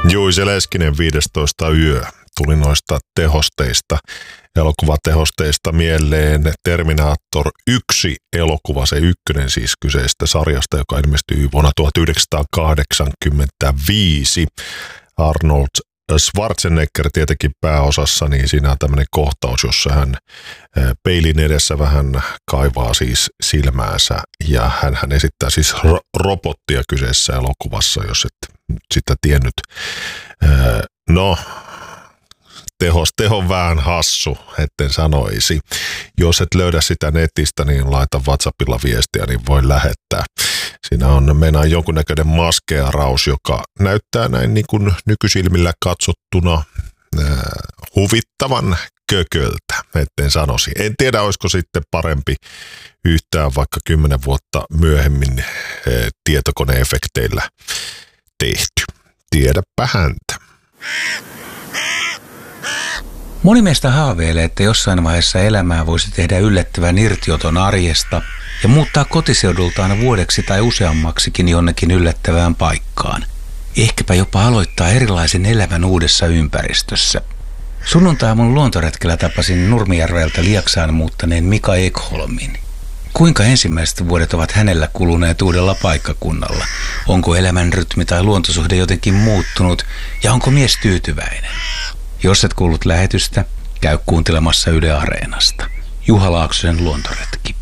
Juise Leskinen 15 yö tuli noista tehosteista, elokuvatehosteista mieleen Terminator 1 elokuva, se ykkönen siis kyseistä sarjasta, joka ilmestyi vuonna 1985. Arnold Schwarzenegger tietenkin pääosassa, niin siinä on tämmöinen kohtaus, jossa hän peilin edessä vähän kaivaa siis silmäänsä ja hän esittää siis robottia kyseessä elokuvassa, jos et sitä tiennyt. No, teho vähän hassu, etten sanoisi. Jos et löydä sitä netistä, niin laita WhatsAppilla viestiä, niin voi lähettää. Siinä on meinaan jonkunnäköinen maskeeraus, joka näyttää näin niin kuin nykysilmillä katsottuna huvittavan kököltä, etten sanoisi. En tiedä, olisiko sitten parempi yhtään vaikka 10 vuotta myöhemmin tietokoneefekteillä tehty. Tiedäpä häntä. Moni meistä haaveilee, että jossain vaiheessa elämää voisi tehdä yllättävän irtioton arjesta ja muuttaa kotiseudultaan vuodeksi tai useammaksikin jonnekin yllättävään paikkaan. Ehkäpä jopa aloittaa erilaisen elämän uudessa ympäristössä. Sunnuntai-aamun luontoretkellä tapasin Nurmijärveltä Lieksaan muuttaneen Mika Ekholmin. Kuinka ensimmäiset vuodet ovat hänellä kuluneet uudella paikkakunnalla? Onko elämän rytmi tai luontosuhde jotenkin muuttunut ja onko mies tyytyväinen? Jos et kuullut lähetystä, käy kuuntelemassa Yle Areenasta. Juha Laaksosen luontoretki.